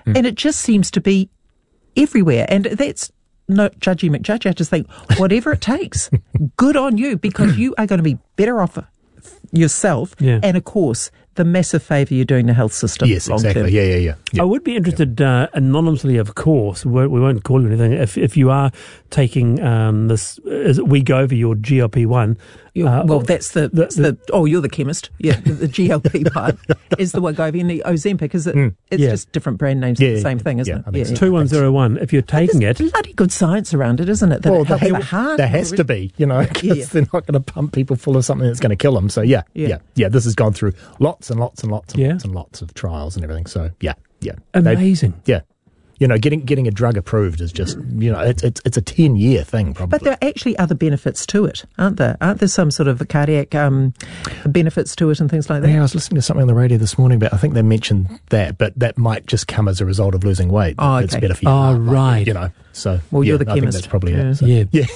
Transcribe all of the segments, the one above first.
And it just seems to be everywhere. And that's not Judgy McJudge. I just think, whatever it takes, good on you, because you are going to be better off yourself. Yeah. And, of course, the massive favour you're doing the health system. Yes, long exactly. term. Yeah. I would be interested, anonymously, of course, we won't call you anything, if you are taking this, is it Wegovy or GLP-1? Well, that's you're the chemist. Yeah, the GLP part is the Wegovy and the Ozempic. It's just different brand names, the same thing, isn't it? I think so. 2101. If you're taking it, bloody good science around it, isn't it? That it helps the heart. There has to be, because they're not going to pump people full of something that's going to kill them. So yeah. This has gone through lots and lots and lots and lots and lots of trials and everything. So yeah. Amazing. Getting a drug approved is just, it's a 10-year thing probably. But there are actually other benefits to it, aren't there? Aren't there some sort of cardiac benefits to it and things like that? Yeah, I was listening to something on the radio this morning about, I think they mentioned that, but that might just come as a result of losing weight. Oh, okay. It's better for your heart, right. So, well, you're the I think chemist. that's probably it. So.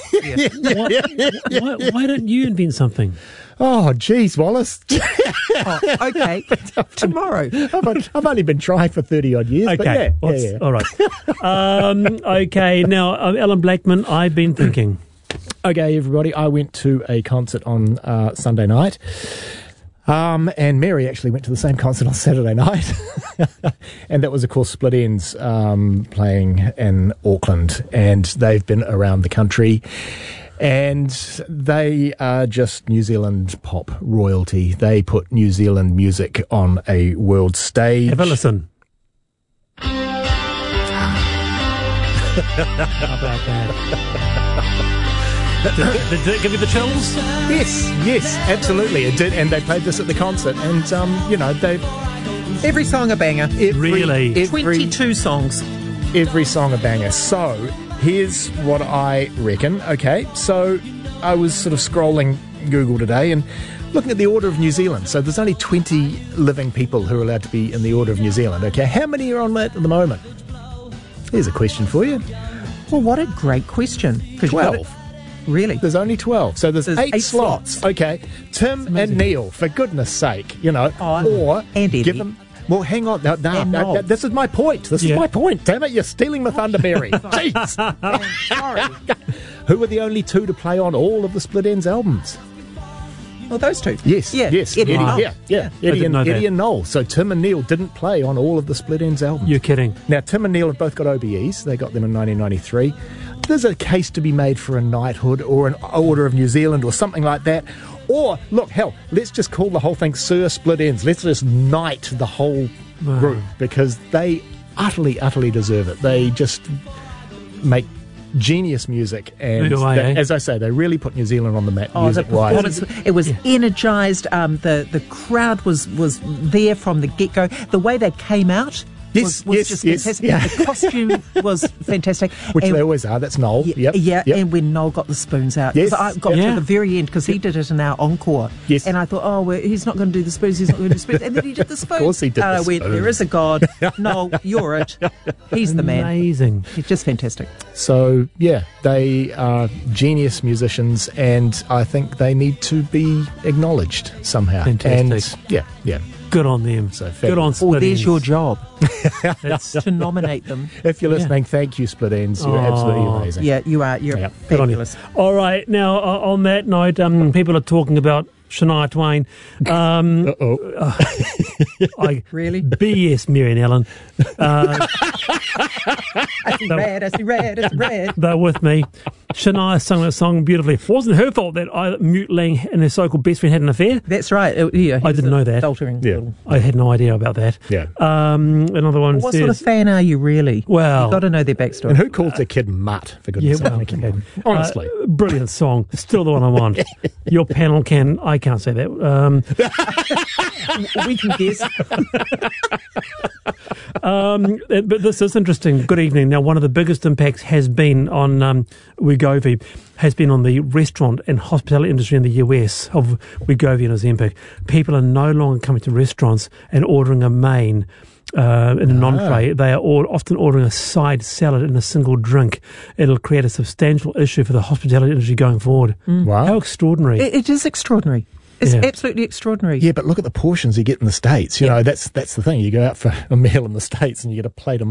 Why don't you invent something? Oh, geez, Wallace. Okay. Tomorrow. I've only been trying for 30-odd years. Okay. But yeah. All right. Okay. Now, Alan Blackman, I've been thinking. Okay, everybody, I went to a concert on Sunday night. And Mary actually went to the same concert on Saturday night. And that was, of course, Split Enz playing in Auckland. And they've been around the country. And they are just New Zealand pop royalty. They put New Zealand music on a world stage. Have a listen. How about that? Did it give you the chills? Yes, absolutely. It did. And they played this at the concert. And, Every song a banger. Really? 22 songs. Every song a banger. So, here's what I reckon. Okay, so I was sort of scrolling Google today and looking at the Order of New Zealand. So there's only 20 living people who are allowed to be in the Order of New Zealand. Okay, how many are on that at the moment? Here's a question for you. Well, what a great question. 12. Really? There's only 12. So there's eight slots. Okay, Tim and Neil, for goodness sake, or and give them... Well, hang on. No, this is my point. This is my point. Damn it, you're stealing my thunder, Mary. Jeez. Sorry. Who were the only two to play on all of the Split Enz albums? Well, those two. Yes. Eddie, Eddie and Noel. So Tim and Neil didn't play on all of the Split Enz albums. You're kidding. Now, Tim and Neil have both got OBEs. They got them in 1993. There's a case to be made for a knighthood or an Order of New Zealand or something like that. Or, look, hell, let's just call the whole thing Sir Split Enz. Let's just knight the whole group because they utterly, utterly deserve it. They just make genius music, and as I say, they really put New Zealand on the map music-wise. It was energised. The crowd was there from the get-go. The way they came out was just fantastic. Yeah. The costume was fantastic. Which they always are. That's Noel. Yep. And when Noel got the spoons out. Yes. I got to the very end because he did it in our encore. Yes. And I thought, he's not going to do the spoons, he's not going to do the spoons. And then he did the spoons. Of course he did the spoons. There is a God. Noel, you're it. He's the man. Amazing. He's just fantastic. So, they are genius musicians, and I think they need to be acknowledged somehow. Fantastic. And, yeah. Good on them. So good on Split Enz. There's your job. To nominate them. If you're listening, thank you, Split Enz. You're absolutely amazing. Yeah, you are. You're fabulous. All right. Now, on that note, people are talking about Shania Twain. Really? BS, Mary and Ellen. I see red. They're with me. Shania sung that song beautifully. It wasn't her fault that Mute Lang and her so-called best friend had an affair. That's right. I didn't know that. I had no idea about that. Yeah. Another one what sort of fan are you really? Well, you've got to know their backstory. And who calls the kid Mutt, for goodness sake? Honestly. Brilliant song. Still the one I want. Your panel I can't say that. We can guess. But this is interesting. Good evening. Now, one of the biggest impacts has been on Wegovy, has been on the restaurant and hospitality industry in the US of Wegovy and Ozempic. People are no longer coming to restaurants and ordering a main in an entree. They are often ordering a side salad and a single drink. It'll create a substantial issue for the hospitality industry going forward. Wow. How extraordinary. It is extraordinary. It's absolutely extraordinary. Yeah, but look at the portions you get in the States. You know, that's the thing. You go out for a meal in the States and you get a plate of